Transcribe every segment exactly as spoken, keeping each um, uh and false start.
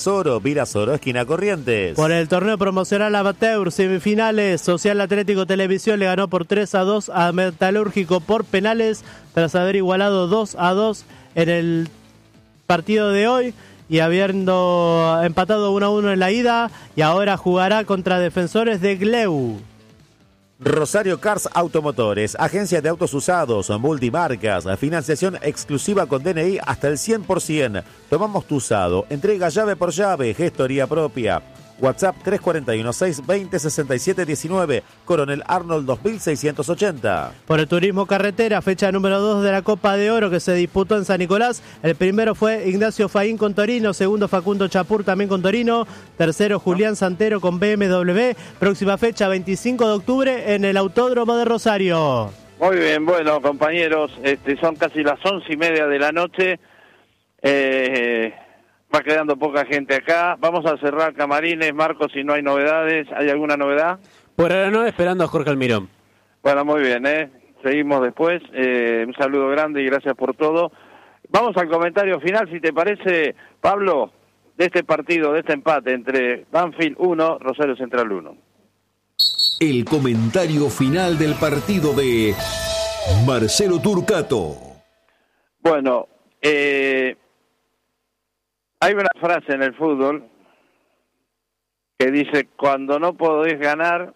Virasoro, Virasoro, esquina Corrientes. Por el torneo promocional amateur, semifinales, Social Atlético Televisión le ganó por tres a dos a Metalúrgico por penales, tras haber igualado dos a dos en el partido de hoy y habiendo empatado uno a uno en la ida, y ahora jugará contra Defensores de Gleu. Rosario Cars Automotores, agencia de autos usados, multimarcas, financiación exclusiva con D N I hasta el cien por ciento. Tomamos tu usado, entrega llave por llave, gestoría propia. WhatsApp tres cuatro uno, seis dos cero, seis siete uno nueve, Coronel Arnold dos mil seiscientos ochenta. Por el turismo carretera, fecha número dos de la Copa de Oro que se disputó en San Nicolás. El primero fue Ignacio Faín con Torino, segundo Facundo Chapur también con Torino, tercero Julián Santero con B M W. Próxima fecha veinticinco de octubre en el Autódromo de Rosario. Muy bien, bueno compañeros, este, son casi las once y media de la noche. Eh... Va quedando poca gente acá. Vamos a cerrar camarines, Marcos, si no hay novedades. ¿Hay alguna novedad? Por ahora no, esperando a Jorge Almirón. Bueno, muy bien, ¿eh? Seguimos después. Eh, un saludo grande y gracias por todo. Vamos al comentario final, si te parece, Pablo, de este partido, de este empate entre Banfield uno, Rosario Central uno. El comentario final del partido de Marcelo Turcato. Bueno, eh... hay una frase en el fútbol que dice, cuando no podés ganar,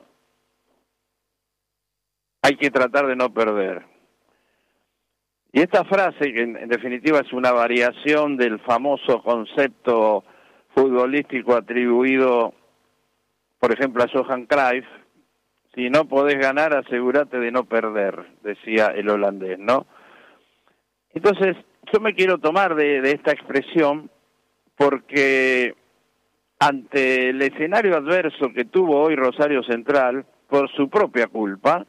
hay que tratar de no perder. Y esta frase, que en, en definitiva es una variación del famoso concepto futbolístico atribuido, por ejemplo, a Johan Cruyff, si no podés ganar, asegúrate de no perder, decía el holandés, ¿no? Entonces, yo me quiero tomar de, de esta expresión, porque ante el escenario adverso que tuvo hoy Rosario Central, por su propia culpa,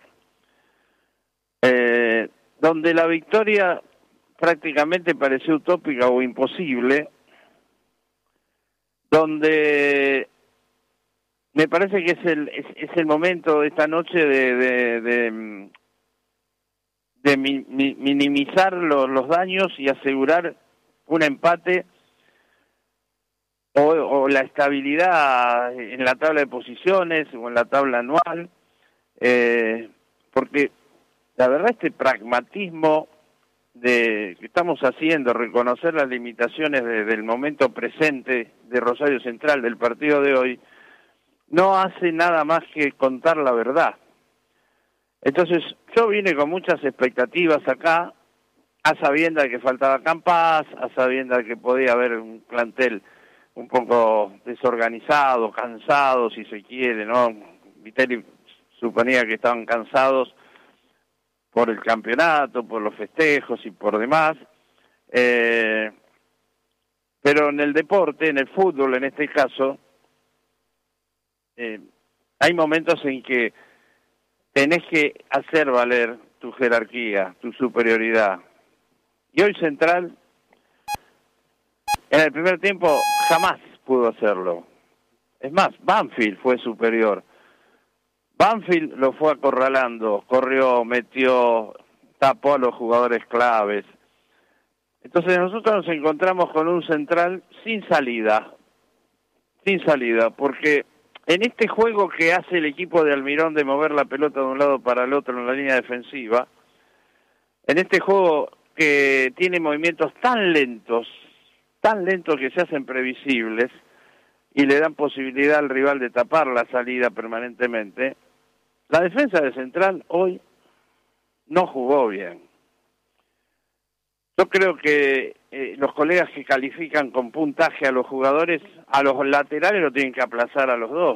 eh, donde la victoria prácticamente pareció utópica o imposible, donde me parece que es el, es, es el momento de esta noche de, de, de, de mi, mi, minimizar los, los daños y asegurar un empate O, o la estabilidad en la tabla de posiciones o en la tabla anual, eh, porque la verdad este pragmatismo de que estamos haciendo, reconocer las limitaciones de, del momento presente de Rosario Central, del partido de hoy, no hace nada más que contar la verdad. Entonces yo vine con muchas expectativas acá, a sabiendas de que faltaba Campas, a sabiendas de que podía haber un plantel un poco desorganizado, cansado, si se quiere, ¿no? Vitelli suponía que estaban cansados por el campeonato, por los festejos y por demás. Eh, pero en el deporte, en el fútbol en este caso, eh, hay momentos en que tenés que hacer valer tu jerarquía, tu superioridad. Y hoy Central, en el primer tiempo, jamás pudo hacerlo. Es más, Banfield fue superior. Banfield lo fue acorralando, corrió, metió, tapó a los jugadores claves. Entonces nosotros nos encontramos con un Central sin salida, sin salida, porque en este juego que hace el equipo de Almirón de mover la pelota de un lado para el otro en la línea defensiva, en este juego que tiene movimientos tan lentos, tan lentos que se hacen previsibles y le dan posibilidad al rival de tapar la salida permanentemente, la defensa de Central hoy no jugó bien. Yo creo que eh, los colegas que califican con puntaje a los jugadores, a los laterales lo tienen que aplazar a los dos.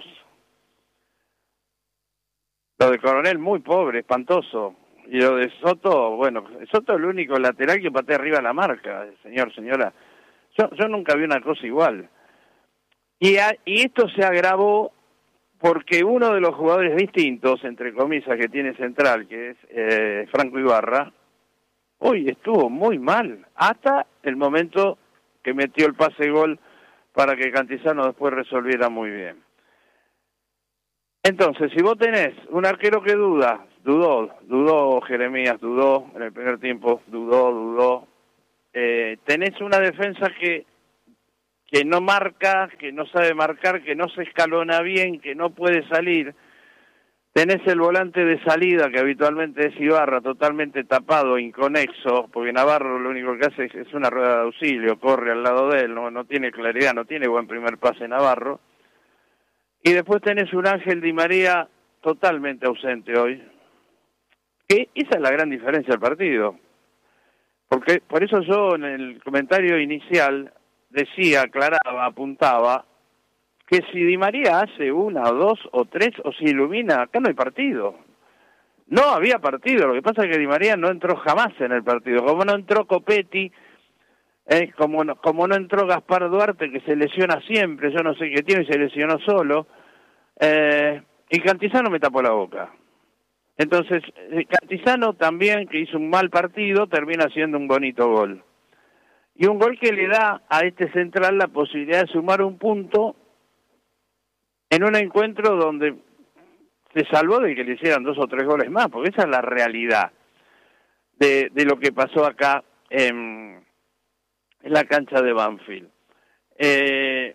Lo de Coronel muy pobre, espantoso. Y lo de Soto, bueno, Soto es el único lateral que patea arriba la marca, señor, señora. Yo, yo nunca vi una cosa igual. Y, a, y esto se agravó porque uno de los jugadores distintos, entre comillas, que tiene Central, que es eh, Franco Ibarra, hoy estuvo muy mal, hasta el momento que metió el pase gol para que Cantizano después resolviera muy bien. Entonces, si vos tenés un arquero que duda, dudó, dudó Jeremías, dudó en el primer tiempo, dudó, dudó, eh, tenés una defensa que que no marca, que no sabe marcar, que no se escalona bien, que no puede salir. Tenés el volante de salida, que habitualmente es Ibarra, totalmente tapado, inconexo, porque Navarro lo único que hace es, es una rueda de auxilio, corre al lado de él, no, no tiene claridad, no tiene buen primer pase Navarro. Y después tenés un Ángel Di María totalmente ausente hoy. Que esa es la gran diferencia del partido. Porque por eso yo en el comentario inicial decía, aclaraba, apuntaba, que si Di María hace una o dos o tres o se ilumina, acá no hay partido. No había partido, lo que pasa es que Di María no entró jamás en el partido, como no entró Copetti, eh, como, no, como no entró Gaspar Duarte, que se lesiona siempre, yo no sé qué tiene y se lesionó solo, eh, y Cantizano me tapó la boca. Entonces, Cantizano también, que hizo un mal partido, termina haciendo un bonito gol. Y un gol que le da a este central la posibilidad de sumar un punto en un encuentro donde se salvó de que le hicieran dos o tres goles más, porque esa es la realidad de, de lo que pasó acá en, en la cancha de Banfield. Eh,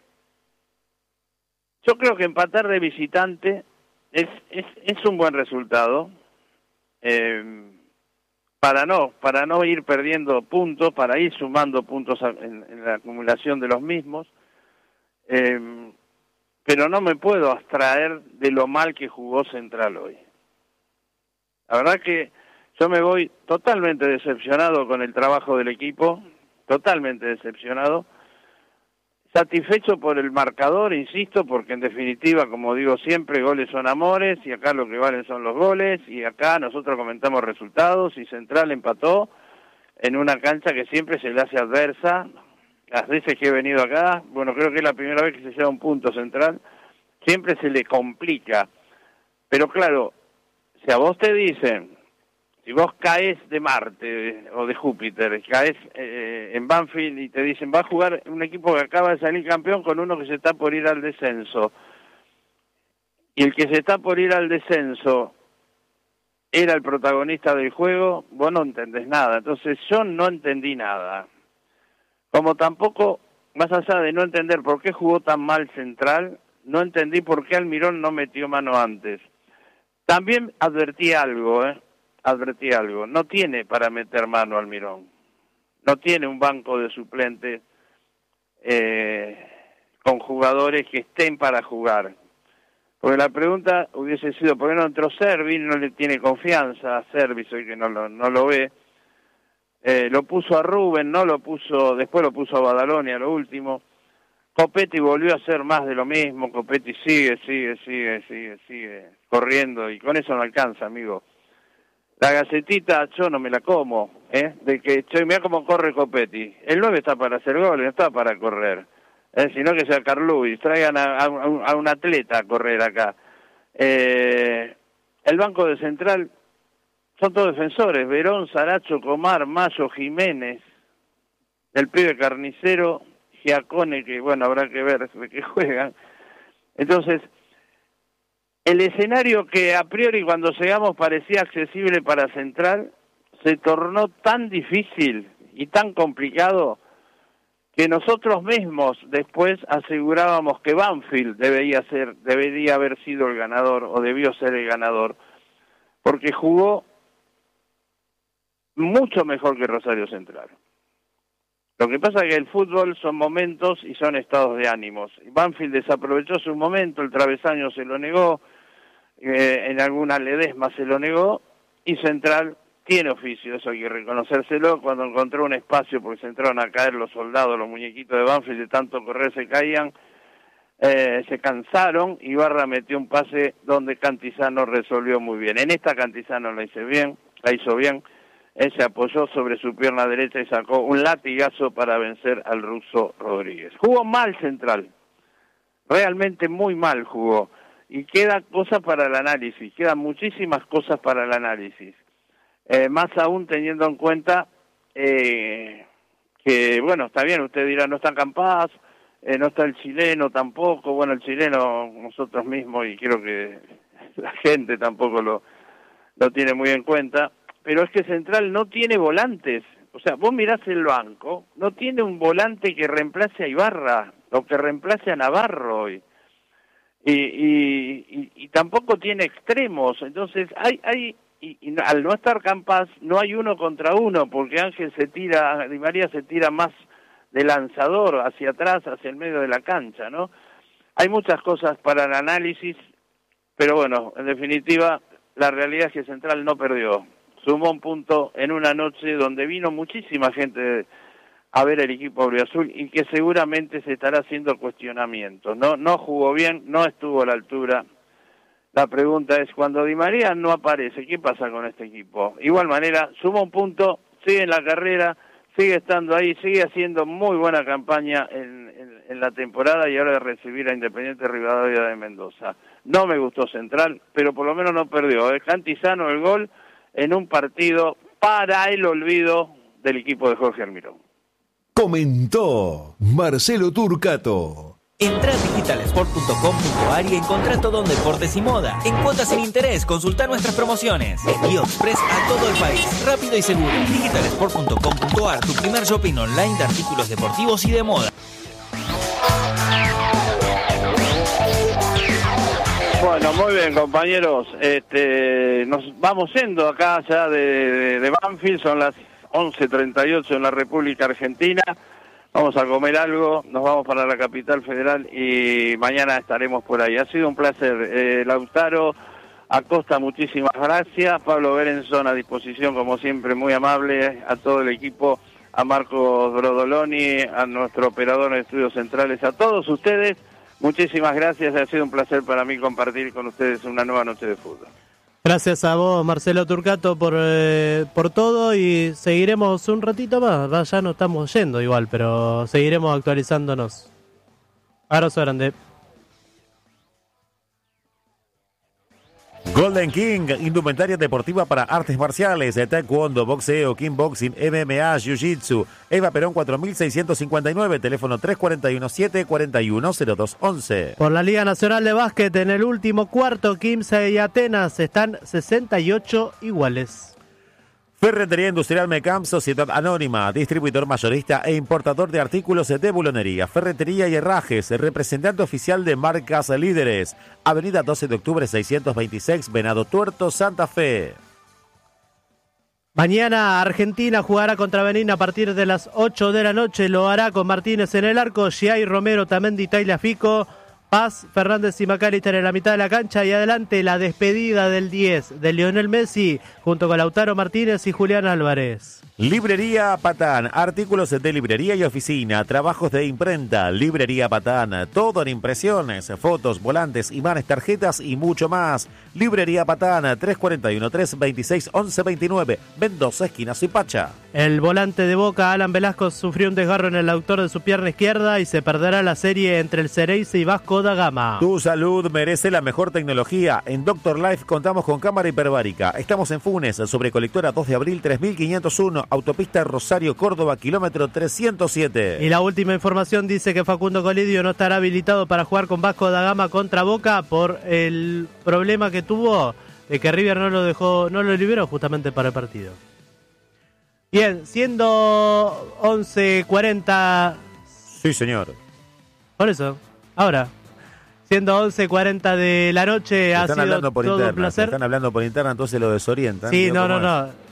yo creo que empatar de visitante es, es, es un buen resultado, eh, para no, para no ir perdiendo puntos, para ir sumando puntos en, en la acumulación de los mismos, eh, pero no me puedo abstraer de lo mal que jugó Central hoy. La verdad que yo me voy totalmente decepcionado con el trabajo del equipo, totalmente decepcionado, satisfecho por el marcador, insisto, porque en definitiva, como digo siempre, goles son amores, y acá lo que valen son los goles, y acá nosotros comentamos resultados, y Central empató en una cancha que siempre se le hace adversa. Las veces que he venido acá, bueno, creo que es la primera vez que se lleva un punto Central, siempre se le complica. Pero claro, si a vos te dicen, si vos caes de Marte o de Júpiter, caes eh, en Banfield y te dicen, va a jugar un equipo que acaba de salir campeón con uno que se está por ir al descenso, y el que se está por ir al descenso era el protagonista del juego, vos no entendés nada. Entonces yo no entendí nada. Como tampoco, más allá de no entender por qué jugó tan mal Central, no entendí por qué Almirón no metió mano antes. También advertí algo, ¿eh? Advertí algo. No tiene para meter mano Almirón. No tiene un banco de suplentes eh, con jugadores que estén para jugar. Porque la pregunta hubiese sido, ¿por qué no entró Servi? No le tiene confianza a Servi, soy que no lo, no lo ve. Eh, lo puso a Rubén, no lo puso, después lo puso a Badaloni a lo último. Copetti volvió a hacer más de lo mismo. Copetti sigue, sigue, sigue, sigue, sigue corriendo, y con eso no alcanza, amigo. La gacetita yo no me la como, ¿eh? De que, che, mira cómo corre Copetti. El nueve está para hacer goles, no está para correr. Eh, sino que sea Carluis, traigan a, a, a un atleta a correr acá. Eh, el banco de Central son todos defensores, Verón, Saracho, Comar, Mayo, Jiménez, el pibe Carnicero, Giacone, que bueno, habrá que ver de qué juegan. Entonces, el escenario que a priori cuando llegamos parecía accesible para Central, se tornó tan difícil y tan complicado que nosotros mismos después asegurábamos que Banfield debería ser, debería haber sido el ganador, o debió ser el ganador, porque jugó mucho mejor que Rosario Central. Lo que pasa es que el fútbol son momentos y son estados de ánimos. Banfield desaprovechó su momento, el travesaño se lo negó, eh, en alguna ledesma se lo negó, y Central tiene oficio, eso hay que reconocérselo. Cuando encontró un espacio, porque se entraron a caer los soldados, los muñequitos de Banfield, de tanto correr se caían, eh, se cansaron, y Ibarra metió un pase donde Cantizano resolvió muy bien. En esta Cantizano la hizo bien, la hizo bien. Él se apoyó sobre su pierna derecha y sacó un latigazo para vencer al ruso Rodríguez. Jugó mal Central, realmente muy mal jugó, y queda cosas para el análisis, quedan muchísimas cosas para el análisis, eh, más aún teniendo en cuenta eh, que, bueno, está bien, usted dirá, no está Campas, eh, no está el chileno tampoco, bueno, el chileno nosotros mismos, y creo que la gente tampoco lo, lo tiene muy en cuenta. Pero es que Central no tiene volantes. O sea, vos mirás el banco, no tiene un volante que reemplace a Ibarra. lo que reemplace a Navarro hoy. Y, y, y, y tampoco tiene extremos, entonces hay... hay Y, y al no estar Campas, no hay uno contra uno, porque Ángel se tira, Di María se tira más de lanzador hacia atrás, hacia el medio de la cancha, ¿no? Hay muchas cosas para el análisis, pero bueno, en definitiva, la realidad es que Central no perdió. Sumó un punto en una noche donde vino muchísima gente a ver el equipo auriazul y que seguramente se estará haciendo cuestionamientos. No, no jugó bien, no estuvo a la altura. La pregunta es, cuando Di María no aparece, ¿qué pasa con este equipo? Igual manera, suma un punto, sigue en la carrera, sigue estando ahí, sigue haciendo muy buena campaña en, en, en la temporada y ahora de recibir a Independiente Rivadavia de Mendoza. No me gustó Central, pero por lo menos no perdió. Es Cantizano el gol en un partido para el olvido del equipo de Jorge Almirón. Comentó Marcelo Turcato. Entrá a digital sport punto com punto a r y encontrá todo en deportes y moda. En cuotas sin interés, consultá nuestras promociones. Envío express a todo el país, rápido y seguro. digital sport punto com punto a r, tu primer shopping online de artículos deportivos y de moda. Bueno, muy bien, compañeros. Este, nos vamos yendo acá ya de, de, de Banfield, son las once treinta y ocho en la República Argentina. Vamos a comer algo, nos vamos para la capital federal y mañana estaremos por ahí. Ha sido un placer. Eh, Lautaro Acosta, muchísimas gracias. Pablo Berenson a disposición, como siempre, muy amable. A todo el equipo, a Marcos Brodoloni, a nuestro operador en estudios centrales, a todos ustedes, muchísimas gracias. Ha sido un placer para mí compartir con ustedes una nueva noche de fútbol. Gracias a vos, Marcelo Turcato, por eh, por todo y seguiremos un ratito más. Va, ya no estamos yendo igual, pero seguiremos actualizándonos. Abrazo grande. Golden King, indumentaria deportiva para artes marciales, taekwondo, boxeo, kickboxing, M M A, jiu-jitsu. Eva Perón cuatro mil seiscientos cincuenta y nueve, teléfono tres cuatro uno siete, cuatro uno cero dos once. Por la Liga Nacional de Básquet, en el último cuarto, Quimsa y Atenas están sesenta y ocho iguales. Ferretería Industrial Mecam, Sociedad Anónima, distribuidor mayorista e importador de artículos de bulonería, ferretería y herrajes, representante oficial de marcas líderes. Avenida doce de octubre seiscientos veintiséis, Venado Tuerto, Santa Fe. Mañana Argentina jugará contra Benín a partir de las ocho de la noche. Lo hará con Martínez en el arco, Giai, Romero, Tamendi, Tagliafico, Paz, Fernández y McAllister en la mitad de la cancha y adelante la despedida del diez de Lionel Messi junto con Lautaro Martínez y Julián Álvarez. Librería Patán, artículos de librería y oficina, trabajos de imprenta. Librería Patán, todo en impresiones, fotos, volantes, imanes, tarjetas y mucho más. Librería Patán, tres cuatro uno, tres veintiséis, once veintinueve, Mendoza, esquina Suipacha. El volante de Boca, Alan Velasco, sufrió un desgarro en el aductor de su pierna izquierda y se perderá la serie entre el Xereyce y Vasco da Gama. Tu salud merece la mejor tecnología. En Doctor Life contamos con cámara hiperbárica. Estamos en Funes, sobre Colectora dos de abril, tres mil quinientos uno, autopista Rosario, Córdoba, kilómetro trescientos siete. Y la última información dice que Facundo Colidio no estará habilitado para jugar con Vasco da Gama contra Boca por el problema que tuvo de que River no lo dejó, no lo liberó justamente para el partido. Bien, siendo once cuarenta. Sí, señor. Por eso, ahora, siendo once cuarenta de la noche, ha sido por todo interna, un placer. Están hablando por interna, entonces lo desorientan. Sí, Digo, no, no, es? no.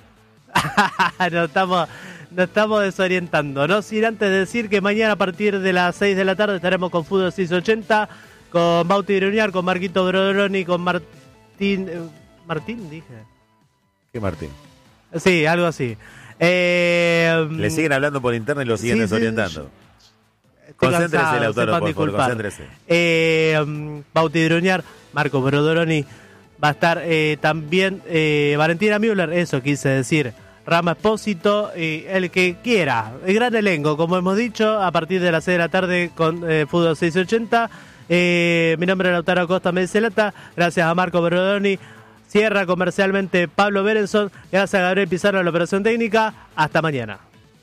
no estamos, no estamos desorientando. No sin antes decir que mañana a partir de las seis de la tarde estaremos con Fútbol seiscientos ochenta, con Bauti Gruñar, con Marquito Brodoloni, con Martín. Eh, ¿Martín? Dije. ¿Qué Martín? Sí, algo así. Eh, Le siguen hablando por interna y lo siguen sí, desorientando. Sí, Concéntrese, Lautaro, por favor, concéntrese. Eh, um, Bauti Gruñar, Marco Brodoloni. Va a estar eh, también eh, Valentina Müller, eso quise decir, Rama Espósito, y el que quiera. El gran elenco, como hemos dicho, a partir de las seis de la tarde con eh, Fútbol seiscientos ochenta. Eh, mi nombre es Lautaro Acosta Medelata, gracias a Marco Brodoloni. Cierra comercialmente Pablo Berenson, gracias a Gabriel Pizarro de la operación técnica. Hasta mañana.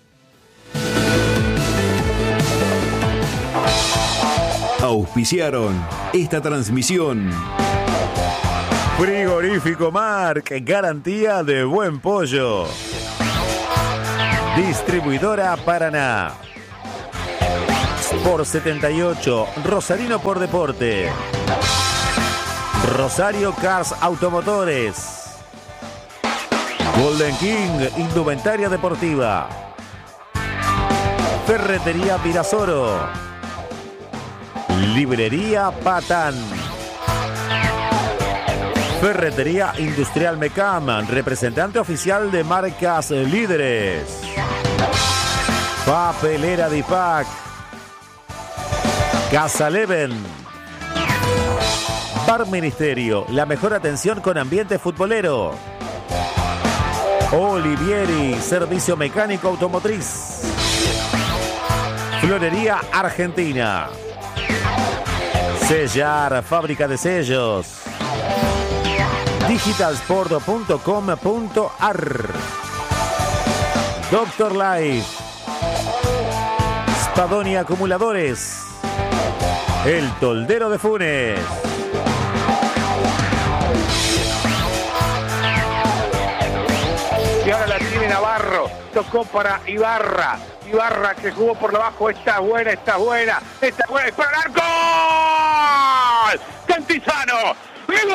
Auspiciaron esta transmisión. Frigorífico Marc, garantía de buen pollo. Distribuidora Paraná. por setenta y ocho. Rosarino por deporte. Rosario Cars Automotores. Golden King, indumentaria deportiva. Ferretería Virasoro. Librería Patán. Ferretería Industrial Mecam, representante oficial de marcas líderes. Papelera Dipac. Casa Leven. Bar Ministerio, la mejor atención con ambiente futbolero. Olivieri, servicio mecánico automotriz. Florería Argentina. Sellar, fábrica de sellos. digitalsport punto com punto a r. Doctor Life. Spadoni Acumuladores. El Toldero de Funes. Y ahora la tiene Navarro. Tocó para Ibarra. Ibarra que jugó por lo bajo. Está buena, está buena. Está buena. ¡Para el arco! ¡Cantizano! ¡Gol!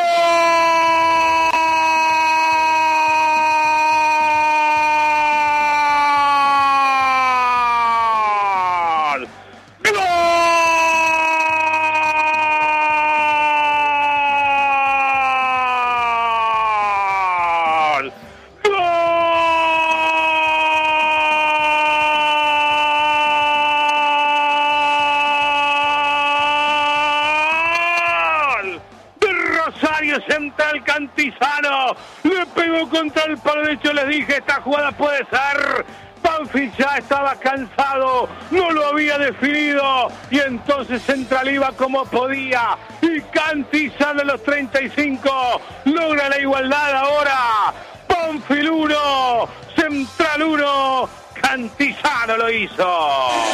Central Cantizano le pegó contra el palo derecho. Les dije, esta jugada puede ser. Banfield ya estaba cansado, no lo había definido y entonces Central iba como podía y Cantizano en los treinta y cinco logra la igualdad. Ahora Banfield uno, Central uno, Cantizano lo hizo.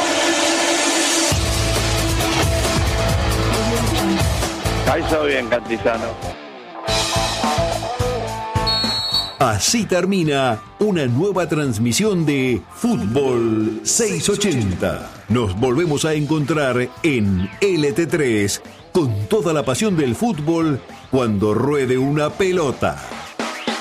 Ahí hizo bien Cantizano. Así termina una nueva transmisión de Fútbol seiscientos ochenta. Nos volvemos a encontrar en L T tres con toda la pasión del fútbol cuando ruede una pelota.